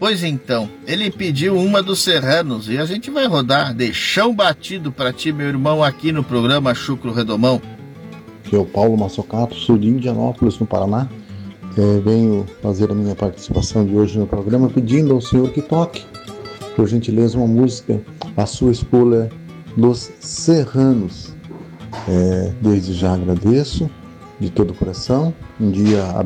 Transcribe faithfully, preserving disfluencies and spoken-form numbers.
Pois então, ele pediu uma dos Serranos e a gente vai rodar de chão batido para ti, meu irmão, aqui no programa Chucro Redomão. Que é o Paulo Massocato, sul de Indianópolis, no Paraná. É, venho fazer a minha participação de hoje no programa pedindo ao senhor que toque, por gentileza, uma música, a sua escolha dos Serranos. É, desde já agradeço de todo o coração. Um dia